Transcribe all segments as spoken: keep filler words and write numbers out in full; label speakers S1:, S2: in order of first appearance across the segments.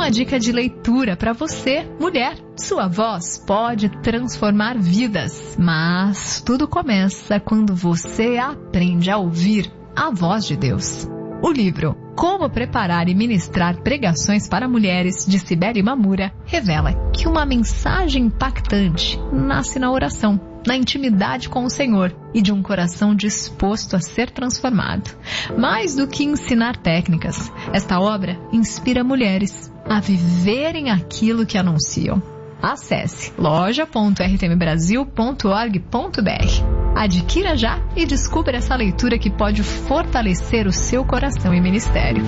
S1: uma dica de leitura para você, mulher. Sua voz pode transformar vidas, mas tudo começa quando você aprende a ouvir a voz de Deus. O livro Como Preparar e Ministrar Pregações para Mulheres, de Cibele Mamura, revela que uma mensagem impactante nasce na oração, na intimidade com o Senhor e de um coração disposto a ser transformado. Mais do que ensinar técnicas, esta obra inspira mulheres a viverem aquilo que anunciam. Acesse loja ponto r t m brasil ponto org ponto b r. Adquira já e descubra essa leitura que pode fortalecer o seu coração e ministério.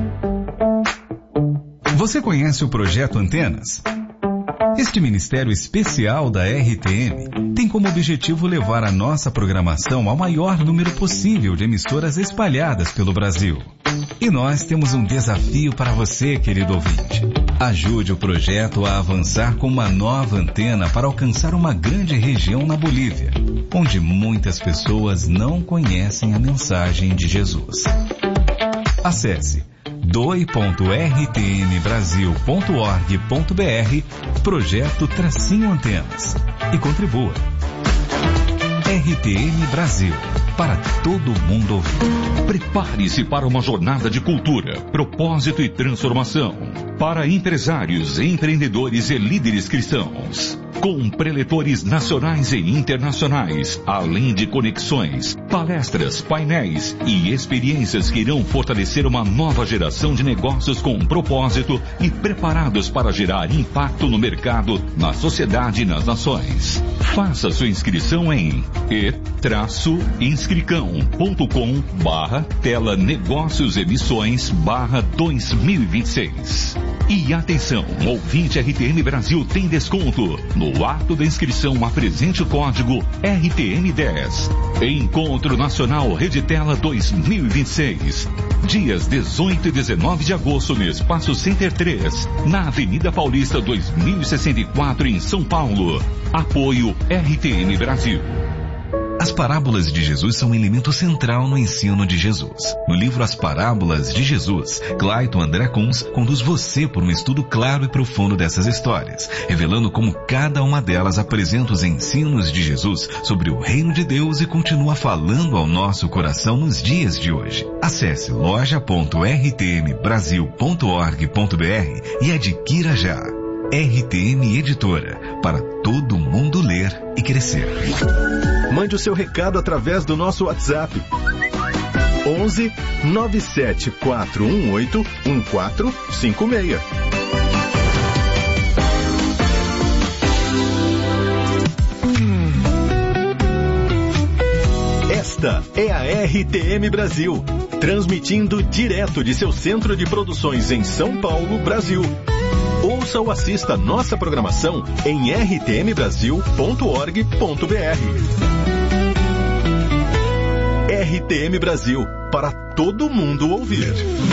S2: Você conhece o Projeto Antenas? Este ministério especial da R T M tem como objetivo levar a nossa programação ao maior número possível de emissoras espalhadas pelo Brasil. E nós temos um desafio para você, querido ouvinte. Ajude o projeto a avançar com uma nova antena para alcançar uma grande região na Bolívia, onde muitas pessoas não conhecem a mensagem de Jesus. Acesse doe ponto r t m brasil ponto org ponto b r, projeto Tracinho Antenas, e contribua. R T M Brasil, para todo mundo ouvir.
S3: Prepare-se para uma jornada de cultura, propósito e transformação. Para empresários, empreendedores e líderes cristãos. Com preletores nacionais e internacionais, além de conexões, palestras, painéis e experiências que irão fortalecer uma nova geração de negócios com propósito e preparados para gerar impacto no mercado, na sociedade e nas nações. Faça sua inscrição em e inscricão ponto com barra tela negócios emissões barra dois mil e vinte e seis. E atenção, ouvinte R T M Brasil tem desconto. No ato da inscrição, apresente o código R T M dez. Encontro Nacional Reditela dois mil e vinte e seis. Dias dezoito e dezenove de agosto no Espaço Center três, na Avenida Paulista dois mil e sessenta e quatro, em São Paulo. Apoio R T M Brasil.
S2: As parábolas de Jesus são um elemento central no ensino de Jesus. No livro As Parábolas de Jesus, Clayton André Kunz conduz você por um estudo claro e profundo dessas histórias, revelando como cada uma delas apresenta os ensinos de Jesus sobre o reino de Deus e continua falando ao nosso coração nos dias de hoje. Acesse loja ponto r t m brasil ponto org ponto b r e adquira já. R T M Editora, para todo mundo ler e crescer.
S4: Mande o seu recado através do nosso WhatsApp. onze nove sete quatro um oito um quatro cinco seis. Esta é a R T M Brasil, transmitindo direto de seu centro de produções em São Paulo, Brasil. Ouça ou assista nossa programação em r t m brasil ponto org ponto b r. R T M Brasil, para todo mundo ouvir.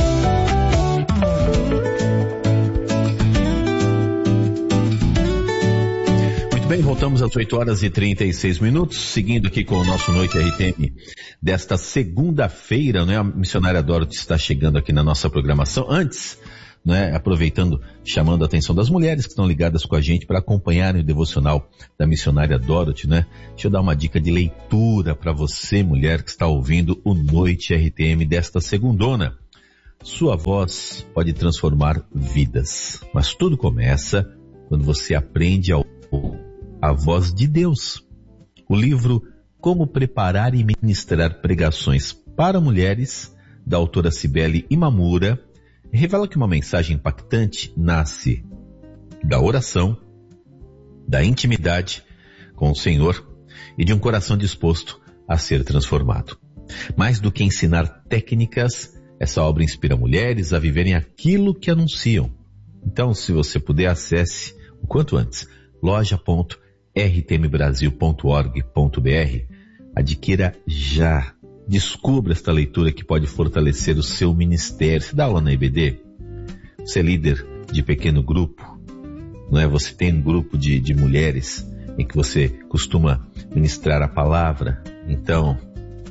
S5: Muito bem, voltamos às oito horas e trinta e seis minutos, seguindo aqui com o nosso Noite R T M desta segunda-feira, né? A missionária Dorothy está chegando aqui na nossa programação. Antes, né, aproveitando, chamando a atenção das mulheres que estão ligadas com a gente para acompanharem o devocional da missionária Dorothy, né? Deixa eu dar uma dica de leitura para você, mulher que está ouvindo o Noite R T M desta segundona. Sua voz pode transformar vidas, mas tudo começa quando você aprende a ouvir a voz de Deus. O livro Como Preparar e Ministrar Pregações para Mulheres, da autora Cibele Mamura, revela que uma mensagem impactante nasce da oração, da intimidade com o Senhor e de um coração disposto a ser transformado. Mais do que ensinar técnicas, essa obra inspira mulheres a viverem aquilo que anunciam. Então, se você puder, acesse o quanto antes loja ponto r t m brasil ponto org ponto b r. Adquira já. Descubra esta leitura que pode fortalecer o seu ministério. Você dá aula na I B D? Você é líder de pequeno grupo, não é? Você tem um grupo de, de mulheres em que você costuma ministrar a palavra. Então,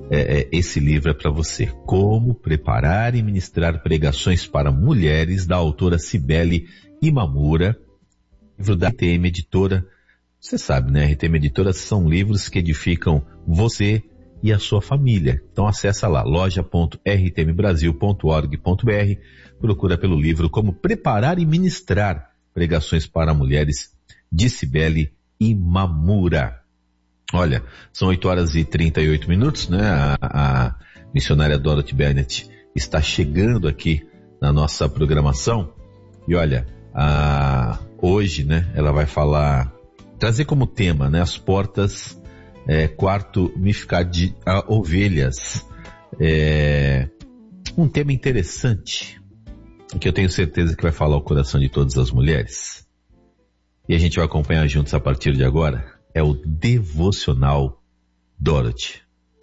S5: é, é, esse livro é para você. Como Preparar e Ministrar Pregações para Mulheres, da autora Cibele Imamura, livro da R T M Editora. Você sabe, né? R T M Editora são livros que edificam você e a sua família. Então acessa lá, loja ponto r t m brasil ponto org ponto b r, procura pelo livro Como Preparar e Ministrar Pregações para Mulheres, de Cibele Imamura. Olha, são oito horas e trinta e oito minutos, né? A, a missionária Dorothy Bennett está chegando aqui na nossa programação. E olha, a, hoje, né, ela vai falar, trazer como tema, né, as portas, é, quarto Mifkad a ovelhas. É, um tema interessante, que eu tenho certeza que vai falar o coração de todas as mulheres. E a gente vai acompanhar juntos a partir de agora. É o Devocional Dorothy.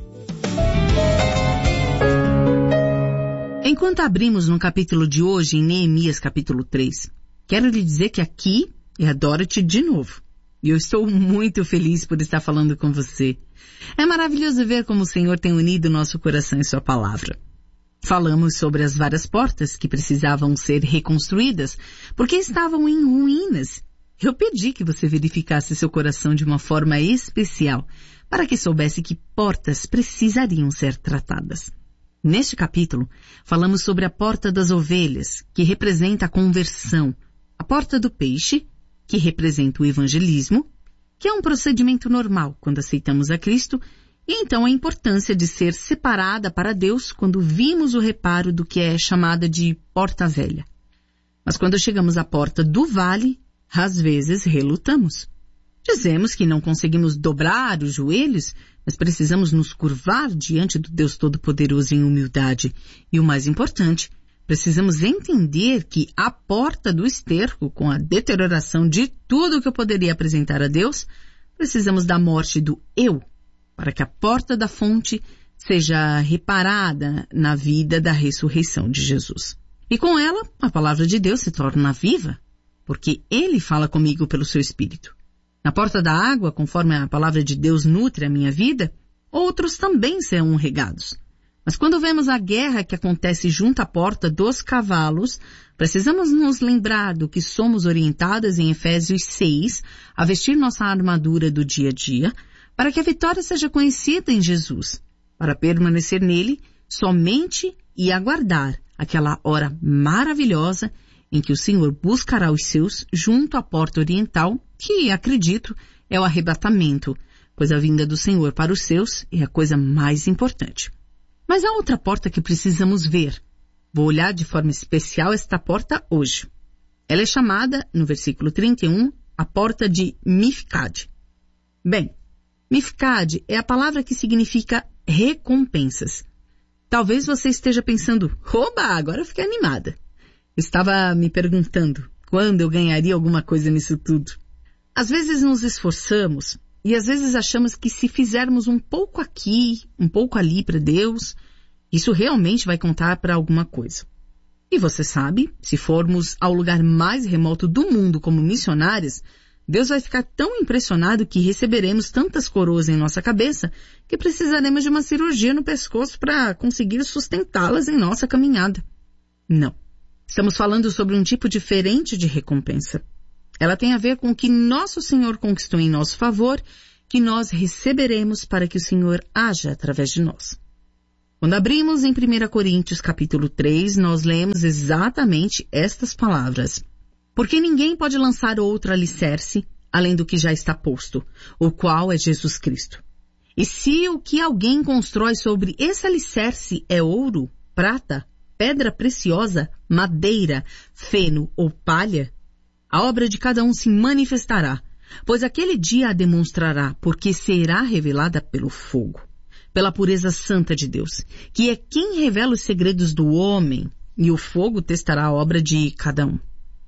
S6: Enquanto abrimos no capítulo de hoje, em Neemias capítulo três, quero lhe dizer que aqui é a Dorothy de novo. E eu estou muito feliz por estar falando com você. É maravilhoso ver como o Senhor tem unido nosso coração em sua palavra. Falamos sobre as várias portas que precisavam ser reconstruídas, porque estavam em ruínas. Eu pedi que você verificasse seu coração de uma forma especial, para que soubesse que portas precisariam ser tratadas. Neste capítulo, falamos sobre a porta das ovelhas, que representa a conversão, a porta do peixe, que representa o evangelismo, que é um procedimento normal quando aceitamos a Cristo, e então a importância de ser separada para Deus quando vimos o reparo do que é chamada de porta velha. Mas quando chegamos à porta do vale, às vezes relutamos. Dizemos que não conseguimos dobrar os joelhos, mas precisamos nos curvar diante do Deus Todo-Poderoso em humildade. E o mais importante, precisamos entender que a porta do esterco, com a deterioração de tudo que eu poderia apresentar a Deus, precisamos da morte do eu, para que a porta da fonte seja reparada na vida da ressurreição de Jesus. E com ela, a palavra de Deus se torna viva, porque Ele fala comigo pelo seu Espírito. Na porta da água, conforme a palavra de Deus nutre a minha vida, outros também serão regados. Mas quando vemos a guerra que acontece junto à porta dos cavalos, precisamos nos lembrar do que somos orientadas em Efésios seis, a vestir nossa armadura do dia a dia, para que a vitória seja conhecida em Jesus, para permanecer nele somente e aguardar aquela hora maravilhosa em que o Senhor buscará os seus junto à porta oriental, que, acredito, é o arrebatamento, pois a vinda do Senhor para os seus é a coisa mais importante. Mas há outra porta que precisamos ver. Vou olhar de forma especial esta porta hoje. Ela é chamada, no versículo trinta e um, a porta de Mifkad. Bem, Mifkad é a palavra que significa recompensas. Talvez você esteja pensando, oba, agora eu fiquei animada. Estava me perguntando quando eu ganharia alguma coisa nisso tudo. Às vezes nos esforçamos e às vezes achamos que se fizermos um pouco aqui, um pouco ali para Deus, isso realmente vai contar para alguma coisa. E você sabe, se formos ao lugar mais remoto do mundo como missionárias, Deus vai ficar tão impressionado que receberemos tantas coroas em nossa cabeça que precisaremos de uma cirurgia no pescoço para conseguir sustentá-las em nossa caminhada. Não. Estamos falando sobre um tipo diferente de recompensa. Ela tem a ver com o que nosso Senhor conquistou em nosso favor, que nós receberemos para que o Senhor haja através de nós. Quando abrimos em primeira Coríntios capítulo três, nós lemos exatamente estas palavras. Porque ninguém pode lançar outro alicerce, além do que já está posto, o qual é Jesus Cristo. E se o que alguém constrói sobre esse alicerce é ouro, prata, pedra preciosa, madeira, feno ou palha, a obra de cada um se manifestará, pois aquele dia a demonstrará, porque será revelada pelo fogo, pela pureza santa de Deus, que é quem revela os segredos do homem, e o fogo testará a obra de cada um.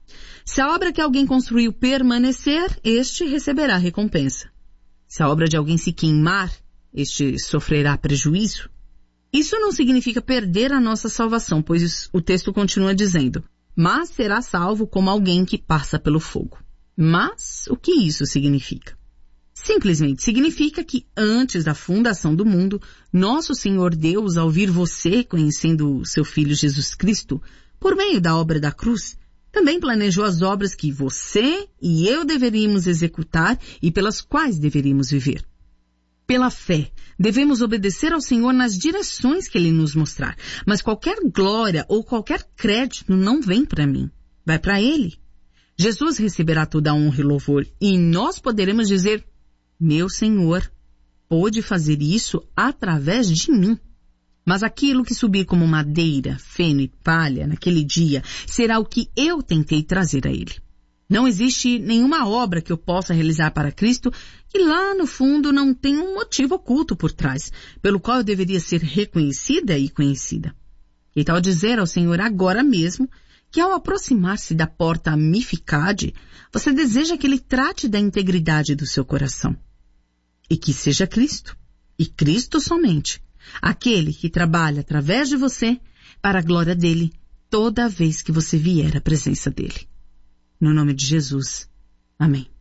S6: Se a obra que alguém construiu permanecer, este receberá recompensa. Se a obra de alguém se queimar, este sofrerá prejuízo. Isso não significa perder a nossa salvação, pois o texto continua dizendo, mas será salvo como alguém que passa pelo fogo. Mas o que isso significa? Simplesmente significa que antes da fundação do mundo, nosso Senhor Deus, ao vir você conhecendo o seu Filho Jesus Cristo, por meio da obra da cruz, também planejou as obras que você e eu deveríamos executar e pelas quais deveríamos viver. Pela fé, devemos obedecer ao Senhor nas direções que Ele nos mostrar, mas qualquer glória ou qualquer crédito não vem para mim, vai para Ele. Jesus receberá toda a honra e louvor e nós poderemos dizer, meu Senhor pôde fazer isso através de mim. Mas aquilo que subir como madeira, feno e palha naquele dia será o que eu tentei trazer a Ele. Não existe nenhuma obra que eu possa realizar para Cristo que lá no fundo não tem um motivo oculto por trás, pelo qual eu deveria ser reconhecida e conhecida. E tal dizer ao Senhor agora mesmo que ao aproximar-se da porta amificade, você deseja que Ele trate da integridade do seu coração. E que seja Cristo, e Cristo somente, aquele que trabalha através de você para a glória dEle toda vez que você vier à presença dEle. No nome de Jesus. Amém.